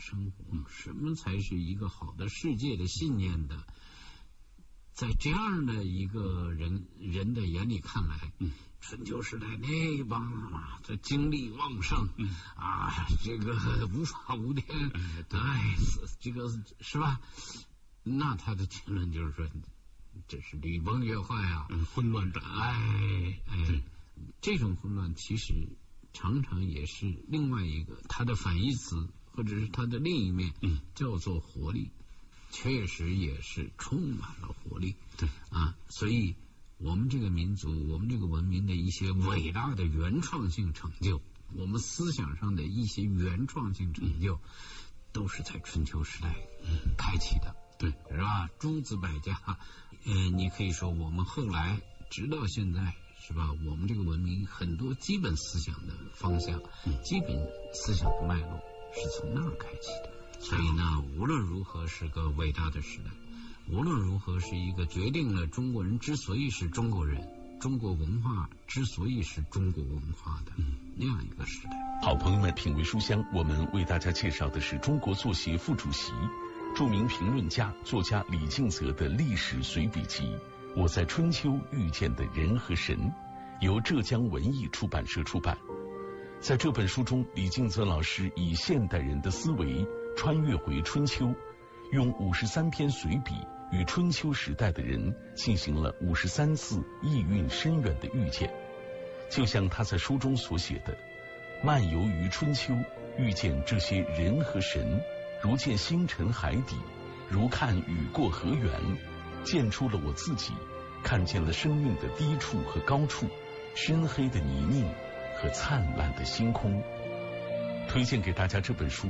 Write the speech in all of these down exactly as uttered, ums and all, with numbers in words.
生活，什么才是一个好的世界的信念的，在这样的一个人人的眼里看来，嗯，春秋时代那帮啊，这精力旺盛，嗯啊，这个无法无天，哎，这个是吧？那他的结论就是说，这是礼崩乐坏啊， 嗯，混乱的， 哎哎，这种混乱其实常常也是另外一个它的反义词，或者是它的另一面，嗯，叫做活力。确实也是充满了活力， 对啊，所以我们这个民族，我们这个文明的一些伟大的原创性成就，我们思想上的一些原创性成就，嗯、都是在春秋时代嗯开启的， 对， 是吧？诸子百家，嗯、呃，你可以说我们后来直到现在，是吧？我们这个文明很多基本思想的方向，嗯、基本思想的脉络是从那儿开启的。所以呢，无论如何是个伟大的时代，无论如何是一个决定了中国人之所以是中国人，中国文化之所以是中国文化的那样一个时代。 好朋友们，品味书香，我们为大家介绍的是中国作协副主席、著名评论家、作家李敬则的历史随笔集《我在春秋遇见的人和神》，由浙江文艺出版社出版。在这本书中，李敬则老师以现代人的思维穿越回春秋，用五十三篇随笔与春秋时代的人进行了五十三次意蕴深远的遇见。就像他在书中所写的，漫游于春秋，遇见这些人和神，如见星辰海底，如看雨过河源，见出了我自己，看见了生命的低处和高处，深黑的泥泞和灿烂的星空。推荐给大家这本书。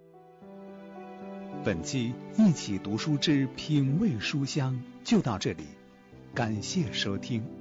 本期一起读书之品味书香就到这里，感谢收听。